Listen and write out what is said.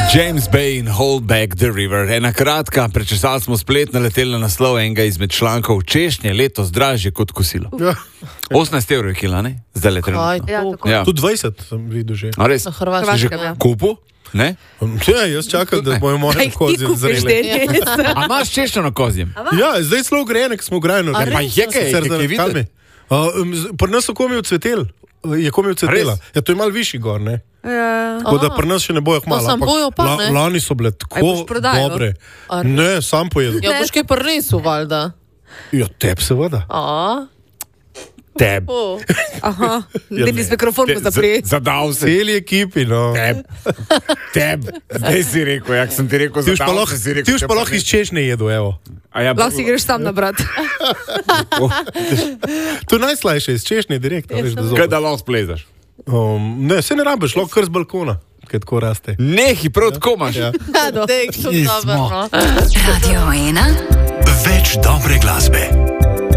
James Bay in Hold Back the River. Ena kratka, prečesali smo splet, naleteli na naslov enega izmed člankov. Češnje letos dražje kot kosilo. 18 evrov je kila, ne? Zdaj le trenutno. Ja. Tu 20 sem videl že. A res? Že kupu? Ne? Ja, jaz čakam, da bojo moje kozje zreli. A imaš češnjo na kozjem? Ja, zdaj celo grejene, ko smo grajeno. Pa je kaj videti? Pri nas so komi odsveteli. Je komi odsvetela. Ja, to je malo višji gor, ne? Tako da pri nas še ne bojo hmalo. Lani so bile tako dobre. Ne, sam pojedu. Ja, boš kaj prinesel, valjda. Ja, teb seveda. Teb. Aha, Denis mikrofon bo zaprijel. Zadal se. Celi ekipi, no. Teb. Zdaj si rekel, jak sem ti rekel, zadal se si rekel. Ti už pa lahko iz češnje jedu, evo. Lahko si greš sam nabrat. To je najslajše, iz češnje direkt. Kaj da lahko splezaš? Ne, se ne rabiš, lahko kar z balkona, kaj tako raste. Nehi, prav tako imaš. Dej, to dobro. Radio 1. Več dobre glasbe.